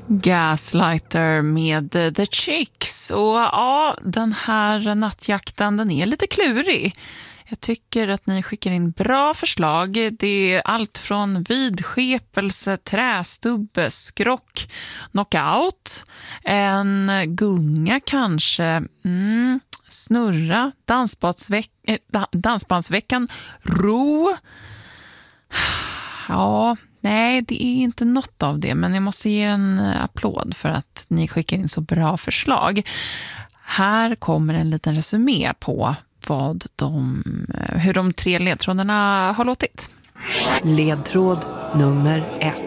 Gaslighter med The Chicks. Och ja, den här nattjakten, den är lite klurig. Jag tycker att ni skickar in bra förslag. Det är allt från vidskepelse, trästubbe, skrock, knockout, en gunga kanske, snurra, dansbandsveckan, ro. Ja, nej, det är inte något av det, men jag måste ge en applåd för att ni skickar in så bra förslag. Här kommer en liten resumé på hur de 3 ledtrådarna har låtit. Ledtråd nummer 1.